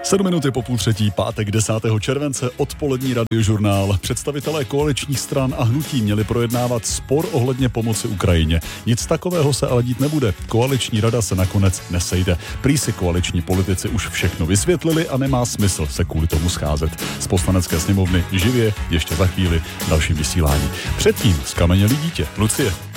7 minuty po půl třetí, pátek 10. července, odpolední radiožurnál. Představitelé koaličních stran a hnutí měli projednávat spor ohledně pomoci Ukrajině. Nic takového se ale dít nebude. Koaliční rada se nakonec nesejde. Prý si koaliční politici už všechno vysvětlili a nemá smysl se kvůli tomu scházet. Z Poslanecké sněmovny živě ještě za chvíli dalším vysílání. Předtím zkamenělý dítě. Lucie.